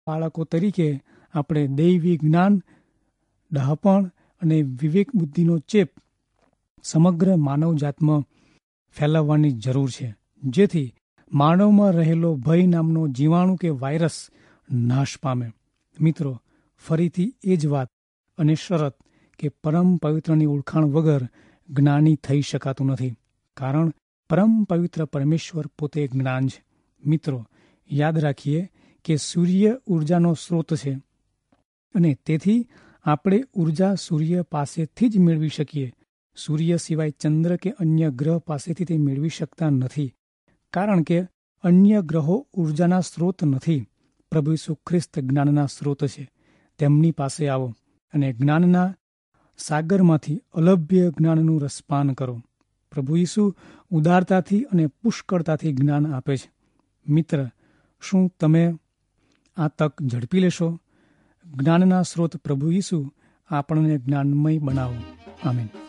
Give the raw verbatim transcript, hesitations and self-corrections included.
બાળકો તરીકે આપણે દૈવી જ્ઞાન, ડહાપણ અને વિવેક બુદ્ધિનો ચેપ સમગ્ર માનવજાતમાં ફેલાવવાની જરૂર છે, જેથી માનવમાં રહેલો ભય નામનો જીવાણુ કે વાયરસ નાશ પામે. મિત્રો, ફરીથી એ જ વાત અને શરત કે પરમ પવિત્રની ઓળખાણ વગર જ્ઞાની થઈ શકાતું નથી, કારણ પરમ પવિત્ર પરમેશ્વર પોતે જ્ઞાન છે. મિત્રો, યાદ રાખીએ કે સૂર્ય ઉર્જાનો સ્ત્રોત છે અને તેથી આપણે ઉર્જા સૂર્ય પાસેથી જ મેળવી શકીએ. સૂર્ય સિવાય ચંદ્ર કે અન્ય ગ્રહ પાસેથી તે મેળવી શકતા નથી, કારણ કે અન્ય ગ્રહો ઉર્જાના સ્ત્રોત નથી. પ્રભુ ઈસુ ખ્રિસ્ત જ્ઞાનના સ્ત્રોત છે. તેમની પાસે આવો અને જ્ઞાનના સાગરમાંથી અલભ્ય જ્ઞાનનું રસપાન કરો. પ્રભુ ઈસુ ઉદારતાથી અને પુષ્કળતાથી જ્ઞાન આપે છે. મિત્ર, શું તમે આ તક ઝડપી લેશો? જ્ઞાનના સ્ત્રોત પ્રભુ ઈસુ આપણને જ્ઞાનમય બનાવો. આમીન.